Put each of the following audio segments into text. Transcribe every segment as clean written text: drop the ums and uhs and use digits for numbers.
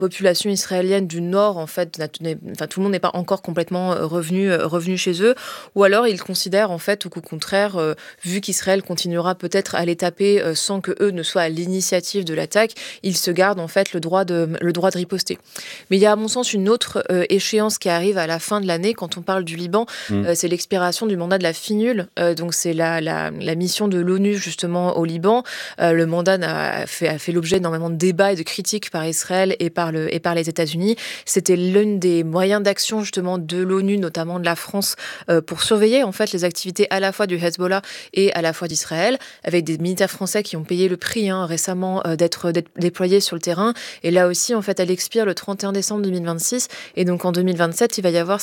population israélienne du nord, en fait, tout le monde n'est pas encore complètement revenu chez eux, ou alors ils considèrent en fait, ou qu'au contraire, vu qu'Israël continuera peut-être à les taper sans que eux ne soient à l'initiative de l'attaque, ils se gardent en fait le droit de riposter. Mais il y a à mon sens une autre échéance qui arrive à la fin de l'année quand on parle du Liban, c'est l'expiration du mandat de la FINUL, donc c'est la mission de l'ONU justement au Liban. Le mandat a fait l'objet d'énormément de débats et de critiques par Israël et par les États-Unis. C'était l'un des moyens d'action justement de l'ONU, notamment de la France, pour surveiller en fait les activités à la fois du Hezbollah et à la fois d'Israël, avec des militaires français qui ont payé le prix récemment d'être déployés sur le terrain. Et là aussi, en fait, elle expire le 31 décembre 2026. Et donc en 2027, il va y avoir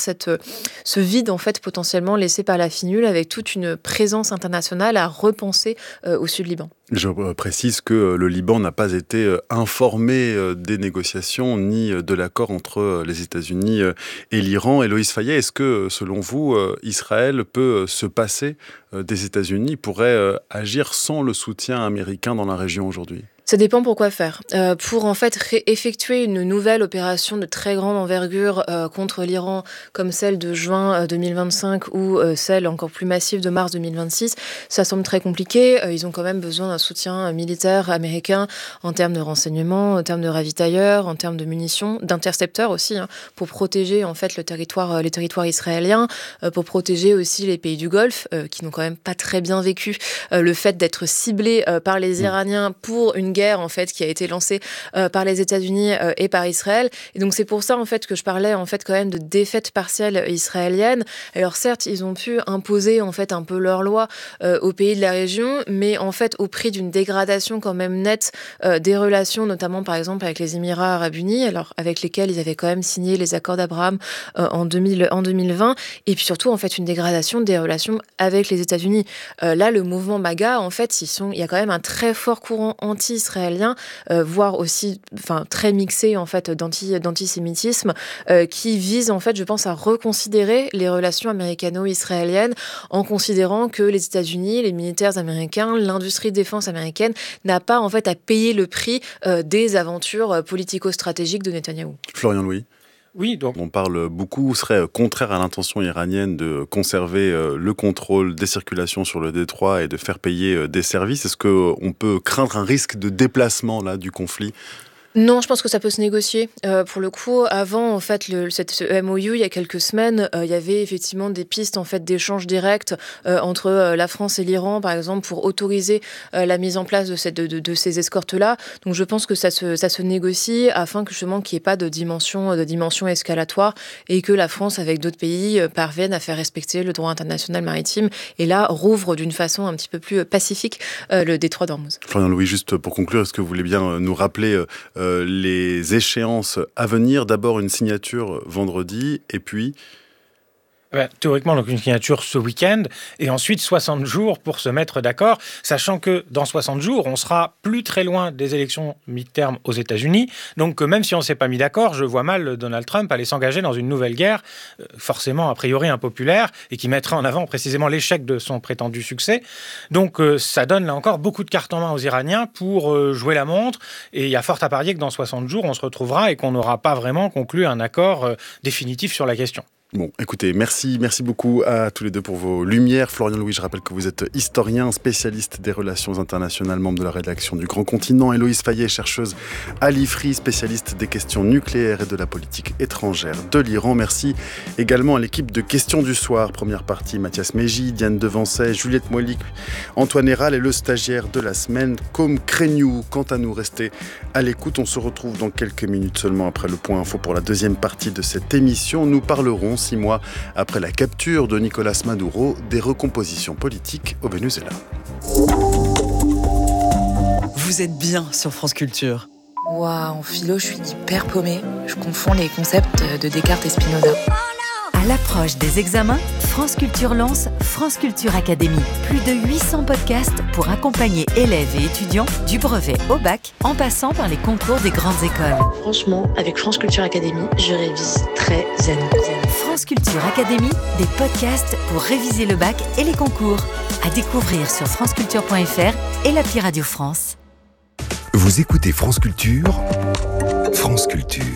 ce vide en fait potentiellement laissé par la FINUL, avec toute une présence internationale à repenser au sud Liban. Je précise que le Liban n'a pas été informé des négociations ni de l'accord entre les États-Unis et l'Iran. Héloïse Fayet, est-ce que, selon vous, Israël peut se passer des États-Unis, pourrait agir sans le soutien américain dans la région aujourd'hui ? Ça dépend pour quoi faire. Pour en fait effectuer une nouvelle opération de très grande envergure contre l'Iran, comme celle de juin 2025 ou celle encore plus massive de mars 2026, ça semble très compliqué. Ils ont quand même besoin d'un soutien militaire américain en termes de renseignements, en termes de ravitailleurs, en termes de munitions, d'intercepteurs aussi, pour protéger en fait les territoires israéliens, pour protéger aussi les pays du Golfe, qui n'ont quand même pas très bien vécu le fait d'être ciblés par les Iraniens pour une guerre en fait qui a été lancée par les États-Unis et par Israël. Et donc c'est pour ça en fait que je parlais en fait quand même de défaite partielle israélienne. Alors certes, ils ont pu imposer en fait un peu leurs lois aux pays de la région, mais en fait au prix d'une dégradation quand même nette des relations, notamment par exemple avec les Émirats arabes unis, alors avec lesquels ils avaient quand même signé les accords d'Abraham en 2020, et puis surtout en fait une dégradation des relations avec les États-Unis. Là, le mouvement MAGA, en fait, il y a quand même un très fort courant anti-israélien, voire aussi très mixé en fait d'antisémitisme, qui vise en fait, je pense, à reconsidérer les relations américano-israéliennes en considérant que les États-Unis, les militaires américains, l'industrie de défense américaine n'a pas en fait à payer le prix des aventures politico-stratégiques de Netanyahou. Florian Louis. Oui, donc on parle beaucoup, serait contraire à l'intention iranienne de conserver le contrôle des circulations sur le détroit et de faire payer des services. Est-ce qu'on peut craindre un risque de déplacement là, du conflit ? Non, je pense que ça peut se négocier. Pour le coup, avant en fait ce MOU, il y a quelques semaines, il y avait effectivement des pistes en fait d'échanges directs entre la France et l'Iran, par exemple, pour autoriser la mise en place de ces escortes-là. Donc je pense que ça se négocie afin que justement qu'il n'y ait pas de dimension escalatoire et que la France, avec d'autres pays, parvienne à faire respecter le droit international maritime et là rouvre d'une façon un petit peu plus pacifique le détroit d'Ormuz. Florian Louis, juste pour conclure, est-ce que vous voulez bien nous rappeler les échéances à venir? D'abord une signature vendredi et puis... Théoriquement, donc une signature ce week-end, et ensuite 60 jours pour se mettre d'accord, sachant que dans 60 jours, on sera plus très loin des élections mi-terme aux États-Unis. Donc même si on ne s'est pas mis d'accord, je vois mal Donald Trump aller s'engager dans une nouvelle guerre, forcément a priori impopulaire, et qui mettra en avant précisément l'échec de son prétendu succès. Donc ça donne là encore beaucoup de cartes en main aux Iraniens pour jouer la montre, et il y a fort à parier que dans 60 jours, on se retrouvera et qu'on n'aura pas vraiment conclu un accord définitif sur la question. Bon, écoutez, merci beaucoup à tous les deux pour vos lumières. Florian Louis, je rappelle que vous êtes historien, spécialiste des relations internationales, membre de la rédaction du Grand Continent. Héloïse Fayet, chercheuse à l'IFRI, spécialiste des questions nucléaires et de la politique étrangère de l'Iran. Merci également à l'équipe de Questions du Soir. Première partie, Mathias Mégy, Diane Devancet, Juliette Moilic, Antoine Héral et le stagiaire de la semaine, Com Créniou. Quant à nous, restez à l'écoute. On se retrouve dans quelques minutes seulement après le point info pour la deuxième partie de cette émission. Nous parlerons 6 mois après la capture de Nicolas Maduro, des recompositions politiques au Venezuela. Vous êtes bien sur France Culture. Waouh, en philo, je suis hyper paumée. Je confonds les concepts de Descartes et Spinoza. À l'approche des examens, France Culture lance France Culture Academy. Plus de 800 podcasts pour accompagner élèves et étudiants du brevet au bac, en passant par les concours des grandes écoles. Franchement, avec France Culture Academy, je révise très zen. France Culture Academy, des podcasts pour réviser le bac et les concours. À découvrir sur franceculture.fr et l'appli Radio France. Vous écoutez France Culture, France Culture.